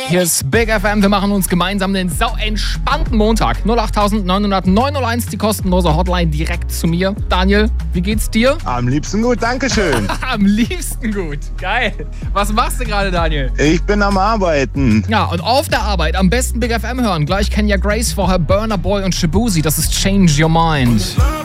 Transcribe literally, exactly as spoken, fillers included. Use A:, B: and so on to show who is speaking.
A: Hier ist Big F M. Wir machen uns gemeinsam den sau entspannten Montag. null acht neun null neun null eins, die kostenlose Hotline direkt zu mir. Daniel, wie geht's dir?
B: Am liebsten gut, dankeschön.
A: Am liebsten gut. Geil. Was machst du gerade, Daniel?
B: Ich bin am Arbeiten.
A: Ja, und auf der Arbeit am besten Big F M hören. Gleich Kenya Grace, vorher Burna Boy und Shabuzi. Das ist Change Your Mind.